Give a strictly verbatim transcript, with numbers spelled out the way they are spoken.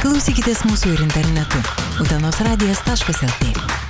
Klausykitės mūsų ir internetu. utenos radijas taškas el tė.